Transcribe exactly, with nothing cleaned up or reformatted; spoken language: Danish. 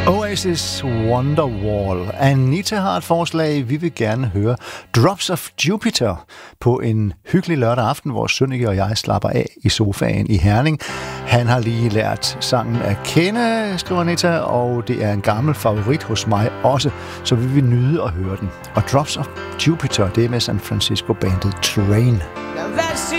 Oasis Wonderwall. Anita har et forslag. Vi vil gerne høre Drops of Jupiter på en hyggelig lørdag aften, hvor Sønneke og jeg slapper af i sofaen i Herning. Han har lige lært sangen at kende, skriver Anita, og det er en gammel favorit hos mig også, så vi vil nyde at høre den. Og Drops of Jupiter, det er med San Francisco-bandet Train. Now that